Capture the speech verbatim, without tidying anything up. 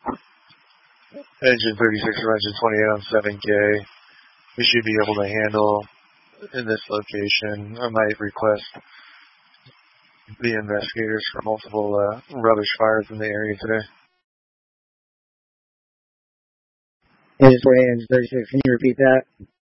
Engine thirty-six or engine twenty-eight on seven K. We should be able to handle in this location. I might request the investigators for multiple uh, rubbish fires in the area today. Engine twenty-eight, engine thirty-six, can you repeat that?